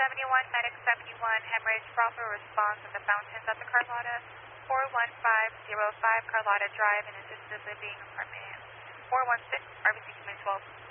Medic 71, hemorrhage, proper response at the fountains at the Carlotta, 41505 Carlotta Drive in assisted living apartment 416, RBC 12.